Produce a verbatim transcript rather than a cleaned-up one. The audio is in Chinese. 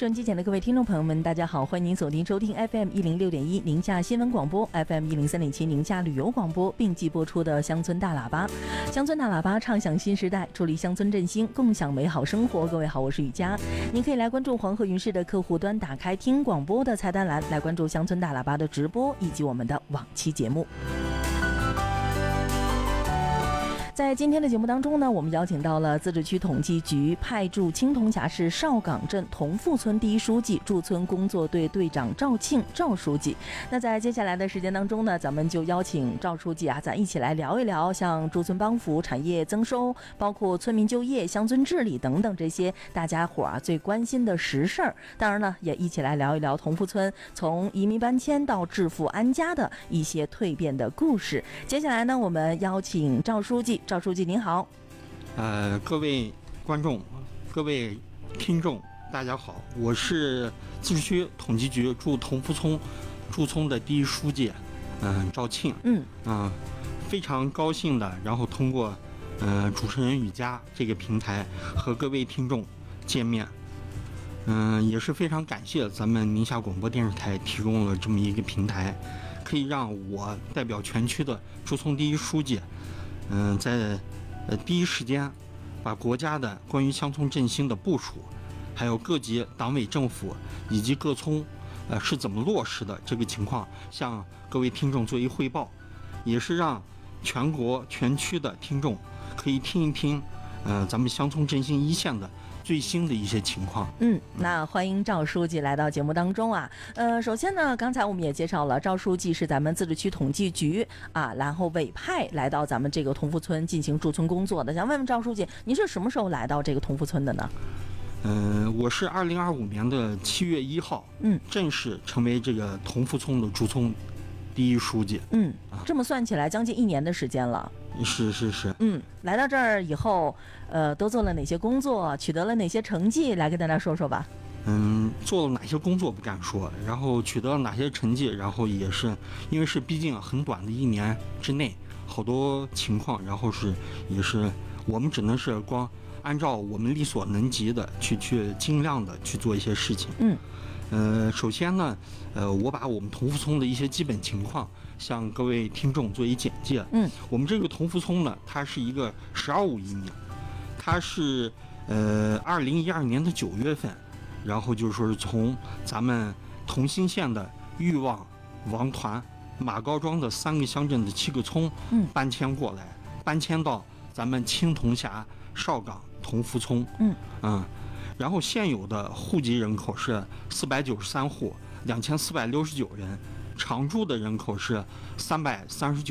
收音机前的各位听众朋友们，大家好，欢迎您锁定收听 F M 一零六点一宁夏新闻广播 ，F M 一零三点七宁夏旅游广播，并机播出的乡村大喇叭。乡村大喇叭畅享新时代，助力乡村振兴，共享美好生活。各位好，我是雨佳。您可以来关注黄河云视的客户端，打开听广播的菜单栏，来关注乡村大喇叭的直播以及我们的往期节目。在今天的节目当中呢，我们邀请到了自治区统计局派驻青铜峡市邵岗镇同富村第一书记、驻村工作队队长赵庆赵书记。那在接下来的时间当中呢，咱们就邀请赵书记啊，咱一起来聊一聊像驻村帮扶、产业增收，包括村民就业、乡村治理等等这些大家伙啊最关心的实事儿。当然呢，也一起来聊一聊同富村从移民搬迁到致富安家的一些蜕变的故事。接下来呢，我们邀请赵书记。赵书记您好。 呃，各位观众、各位听众，大家好，我是自治区统计局驻同富村驻村的第一书记，嗯、呃，赵庆。嗯啊、呃，非常高兴的，然后通过呃主持人雨佳这个平台和各位听众见面。嗯、呃，也是非常感谢咱们宁夏广播电视台提供了这么一个平台，可以让我代表全区的驻村第一书记。嗯，在呃第一时间把国家的关于乡村振兴的部署，还有各级党委政府以及各村呃是怎么落实的这个情况，向各位听众做一汇报，也是让全国全区的听众可以听一听，呃咱们乡村振兴一线的最新的一些情况。 嗯，那欢迎赵书记来到节目当中啊。呃，首先呢，刚才我们也介绍了，赵书记是咱们自治区统计局啊，然后委派来到咱们这个同富村进行驻村工作的。想问问赵书记，您是什么时候来到这个同富村的呢？ 嗯、呃，我是二零二五年的七月一号，嗯，正式成为这个同富村的驻村第一书记。 嗯，这么算起来，将近一年的时间了。 是是是， 嗯，来到这儿以后，呃，都做了哪些工作，取得了哪些成绩，来跟大家说说吧。 嗯，做了哪些工作不敢说，然后取得了哪些成绩，然后也是因为是毕竟很短的一年之内，好多情况，然后是也是我们只能是光按照我们力所能及的去去尽量的去做一些事情。嗯。呃，首先呢，呃，我把我们同富村的一些基本情况向各位听众做一简介。嗯，我们这个同富村呢，它是一个十二五移民，它是呃二零一二年的九月份，然后就是说是从咱们同心县的裕旺、王团、马高庄的三个乡镇的七个村，嗯，搬迁过来，搬迁到咱们青铜峡邵岗同富村。嗯嗯。然后现有的户籍人口是四百九十三户，两千四百六十九人，常住的人口是三百三十九